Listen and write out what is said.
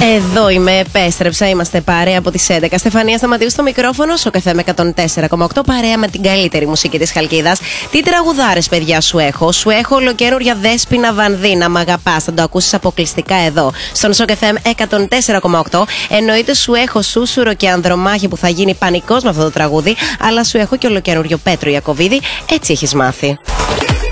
Εδώ είμαι, επέστρεψα. Είμαστε παρέα από τις 11. Στεφανία Σταματίου στο μικρόφωνο, στο FM 104,8. Παρέα με την καλύτερη μουσική της Χαλκίδας. Τι τραγουδάρες, παιδιά, σου έχω. Σου έχω ολοκαίρια Δέσποινα Βανδύ, να μ' αγαπάς. Θα το ακούσεις αποκλειστικά εδώ, στον Σοκ FM 104,8. Εννοείται σου έχω Σούσουρο και Ανδρομάχη που θα γίνει πανικός με αυτό το τραγούδι. Αλλά σου έχω και ολοκαίριο Πέτρο Ιακωβίδη. Έτσι έχεις μάθει.